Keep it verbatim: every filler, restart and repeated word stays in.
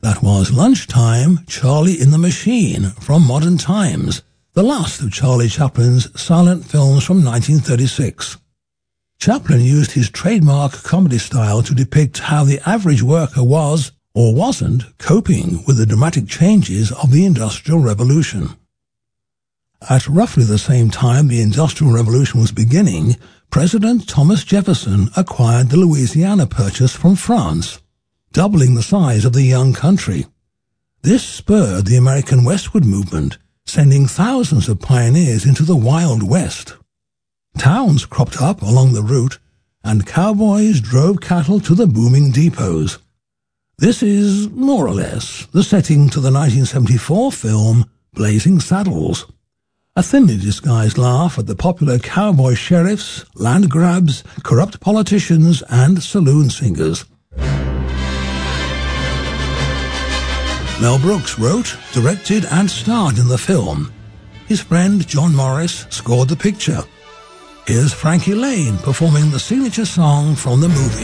That was Lunchtime, Charlie in the Machine from Modern Times, the last of Charlie Chaplin's silent films from nineteen thirty-six. Chaplin used his trademark comedy style to depict how the average worker was, or wasn't, coping with the dramatic changes of the Industrial Revolution. At roughly the same time the Industrial Revolution was beginning, President Thomas Jefferson acquired the Louisiana Purchase from France, doubling the size of the young country. This spurred the American Westward movement, sending thousands of pioneers into the Wild West. Towns cropped up along the route, and cowboys drove cattle to the booming depots. This is, more or less, the setting to the nineteen seventy-four film Blazing Saddles, a thinly disguised laugh at the popular cowboy sheriffs, land grabs, corrupt politicians, and saloon singers. Mel Brooks wrote, directed, and starred in the film. His friend John Morris scored the picture. Here's Frankie Laine performing the signature song from the movie.